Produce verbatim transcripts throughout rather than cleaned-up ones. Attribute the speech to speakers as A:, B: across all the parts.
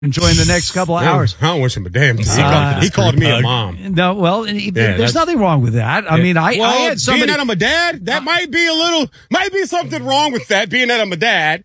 A: enjoying the next couple of
B: I
A: hours.
B: don't wish him a damn thing.
A: Uh,
B: he called me a mom.
A: No, well, he,
B: Yeah,
A: there's nothing wrong with that. I mean, I,
B: well,
A: I had somebody.
B: being that I'm a dad, that might be a little, might be something wrong with that. Being that I'm a dad,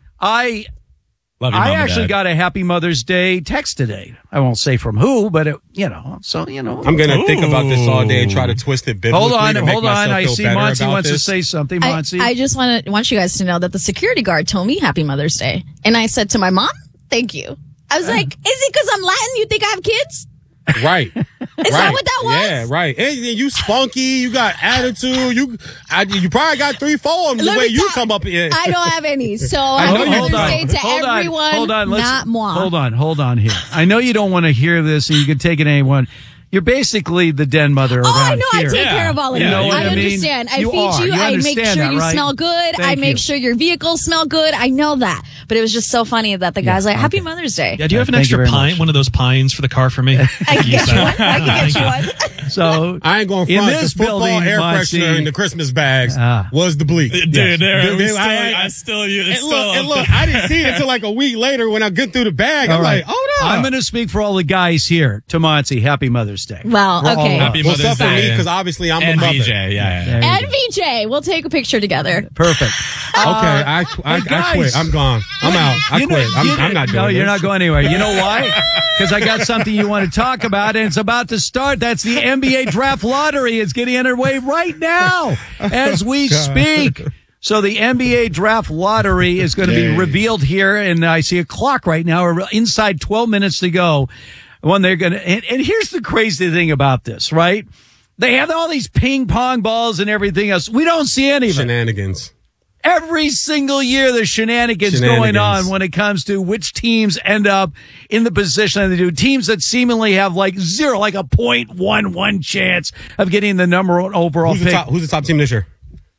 A: I.
C: Love you,
A: I
C: Mom and
A: actually
C: Dad.
A: got a Happy Mother's Day text today. I won't say from who, but it, you know, so you know.
B: I'm gonna
C: Ooh.
B: think about this all day and try to twist it biblically.
A: Hold on,
B: to make
A: hold on.
B: myself
A: I
B: feel
A: see
B: better
A: Monty
B: about
A: wants
B: this.
A: to say something.
D: I,
A: Monty,
D: I just want to want you guys to know that the security guard told me Happy Mother's Day, and I said to my mom, "Thank you." I was like, "Is it because I'm Latin? You think I have kids?"
B: Right.
D: Is
B: right.
D: that what that was?
B: Yeah, right. And you spunky, you got attitude, you I, you probably got three, four of them the
D: Let
B: way
D: me
B: you
D: tell-
B: come up here.
D: I don't have any, so
B: I
D: Happy
B: know you
D: Mother's
B: don't.
D: Day to
A: hold on,
D: everyone,
A: hold on, let's,
D: not moi.
A: Hold on, hold on here. I know you don't want to hear this, and you can take it anyone. You're basically the den mother
D: Oh, I
A: around
D: know.
A: here.
D: I take
C: Yeah.
D: care of all of
C: You
D: you.
C: know what
D: I
A: I mean?
D: understand. I
A: You
D: feed
A: are.
D: you.
A: You
D: I make
A: understand
D: sure
A: that,
D: you
A: right?
D: smell good.
A: Thank
D: I make
A: you.
D: sure your vehicles smell good. I know that. But it was just so funny that the guy's like, Happy Mother's Day.
C: Yeah, do you have an
A: Thank you
C: extra
A: very
C: pine,
A: much.
C: one of those pines for the car for me?
D: I can get you one. I can get you one.
A: So
B: I ain't going to
A: in
B: front.
A: this
B: The football
A: building,
B: air
A: Monty-
B: freshener in the Christmas bags
A: Ah.
B: was the bleak.
C: Dude,
A: Yes.
C: there,
B: Dude,
C: we
B: dude,
C: still,
B: I-
C: I,
B: I-
C: still, it's
B: And
C: still
B: look, and
C: up
B: look,
C: there.
B: I didn't see it until like a week later when I get through the bag. I'm
A: all right.
B: like, oh no.
A: I'm going to speak for all the guys here. To Monty, Happy Mother's Day.
D: Well,
A: For all
D: okay.
A: of us.
C: Happy
B: well,
C: Mother's
B: except for me,
C: Day.
B: because obviously I'm
C: and
B: a mother.
C: V J, yeah, yeah.
A: There you
D: And
A: go.
D: V J, we'll take a picture together.
A: Perfect.
B: Okay,
A: Uh,
B: I, I,
A: hey,
B: I quit.
A: guys.
B: I'm gone. I'm out. I
A: You know-
B: quit. I'm,
A: you know-
B: I'm not doing
A: No, you're
B: this.
A: not going anywhere. You know why? Because I got something you want to talk about, and it's about to start. That's the N B A Draft Lottery. It's getting underway right now as we speak. So the N B A Draft Lottery is going to be revealed here, and I see a clock right now. We're inside twelve minutes to go. When they're going to, and, and here's the crazy thing about this, right? They have all these ping pong balls and everything else. We don't see any of it.
B: Shenanigans.
A: Every single year, there's shenanigans, going
B: Shenanigans.
A: on when it comes to which teams end up in the position that they do. Teams that seemingly have like zero, like a point one one chance of getting the number one overall
B: Who's the
A: pick.
B: top? Who's the top team this year?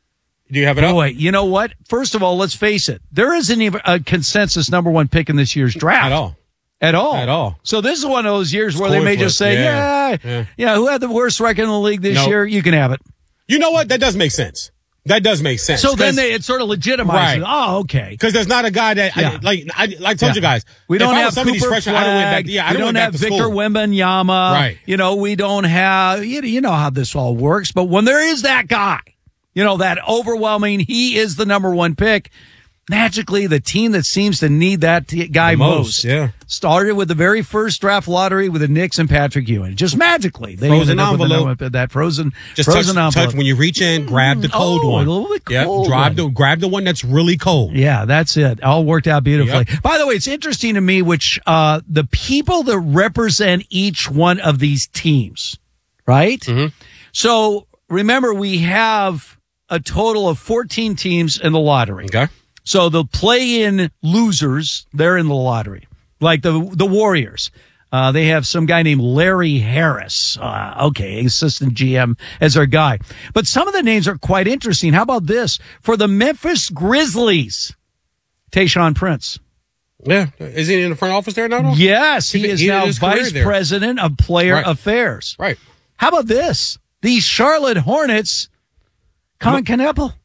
B: Do you have it up?
A: Boy, you know what? First of all, let's face it. There isn't even a consensus number one pick in this year's draft.
B: At all.
A: At all.
B: At all.
A: So this is one of those years where they
B: coin
A: may
B: flip.
A: just say, yeah,
B: Yeah.
A: yeah,
B: Yeah.
A: who had the worst record in the league this
B: Nope.
A: year? You can have it.
B: You know what? That does make sense. That does make sense.
A: So then they, it sort of legitimizes.
B: Right.
A: Oh, okay.
B: Because there's not a guy that,
A: Yeah.
B: I, like, I, like I told
A: Yeah.
B: you guys.
A: We don't
B: if I
A: have
B: was some of these
A: Cooper
B: freshmen, I don't went
A: Flagg.
B: back. Yeah, I
A: we
B: don't
A: don't
B: went
A: have
B: back to
A: Victor
B: school.
A: Wembanyama.
B: Right.
A: You know, we don't have, you, you know how this all works. But when there is that guy, you know, that overwhelming, he is the number one pick. Magically, the team that seems to need that t- guy
B: The
A: most,
B: most, yeah.
A: started with the very first draft lottery with the Knicks and Patrick Ewing. Just magically, they
B: Frozen
A: ended up with the
B: envelope.
A: number, that frozen,
B: Just
A: frozen
B: touch,
A: envelope.
B: touch when you reach in, grab the cold
A: Oh,
B: one.
A: a little bit
B: Yep,
A: cold
B: grab
A: one.
B: the grab the one that's really cold.
A: Yeah, that's it. All worked out beautifully.
B: Yep.
A: By the way, it's interesting to me which uh the people that represent each one of these teams, right?
B: Mm-hmm.
A: So remember, we have a total of fourteen teams in the lottery.
B: Okay.
A: So the play-in losers, they're in the lottery, like the the Warriors. Uh, they have some guy named Larry Harris. Uh, okay, assistant G M as their guy. But some of the names are quite interesting. How about this? For the Memphis Grizzlies, Tayshaun Prince.
B: Yeah. Is he in the front office there now? though?
A: Yes, he
B: He-
A: is
B: he did
A: now
B: his career
A: vice
B: there.
A: president of player
B: Right.
A: affairs.
B: Right.
A: How about this? The Charlotte Hornets, Colin Kneppel.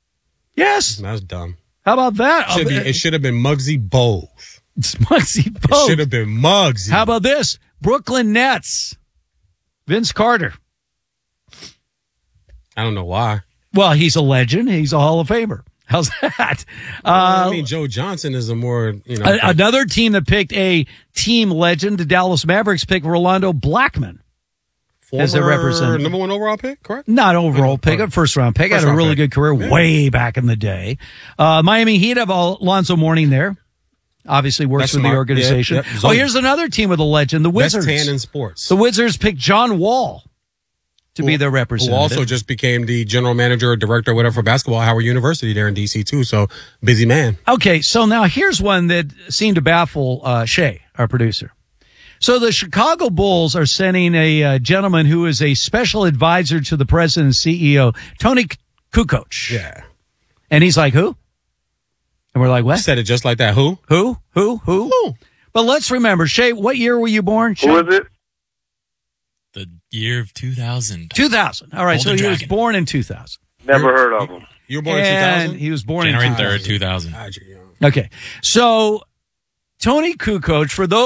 A: Yes.
B: That's dumb.
A: How about that?
B: Should be, it should have been Muggsy Bogues.
A: It's Muggsy
B: It
A: Bogues.
B: should have been Muggsy.
A: How about this? Brooklyn Nets, Vince Carter.
B: I don't know why.
A: Well, he's a legend. He's a Hall of Famer. How's that?
B: I
A: Uh,
B: mean, Joe Johnson is a more, you know.
A: a- another team that picked a team legend, the Dallas Mavericks, picked Rolando Blackman. as a
B: former
A: representative.
B: number one overall pick, correct?
A: Not overall pick, a first round pick.
B: First
A: Had a
B: round
A: really
B: pick.
A: good career
B: Yeah.
A: way back in the day. Uh, Miami Heat have Alonzo Mourning there. Obviously works
B: That's
A: for the
B: smart.
A: organization.
B: Yep, yep.
A: Oh, here's another team with a legend, the
B: Best
A: Wizards.
B: tan in sports.
A: The Wizards picked John Wall to be their
B: Who
A: representative.
B: also just became the general manager or director or whatever for basketball at Howard University there in D C too. So busy man.
A: Okay, so now here's one that seemed to baffle uh, Shay, our producer. So the Chicago Bulls are sending a uh, gentleman who is a special advisor to the president and C E O, Tony Kukoc.
B: Yeah.
A: And he's like, who? And we're like, what?
B: Said it just like that. Who?
A: Who? Who? Who?
B: Who?
A: But let's remember, Shay, what year were you born? Shay?
E: Who is it?
C: The year of two thousand.
A: two thousand. All right,
C: Golden
A: so he was
C: Dragon.
A: born in two thousand.
E: Never heard of him.
B: You were born in two
A: And
B: thousand?
A: he was born
C: January
A: in two thousand.
C: third, two thousand.
B: God, you're young.
A: Okay, so Tony Kukoc, for those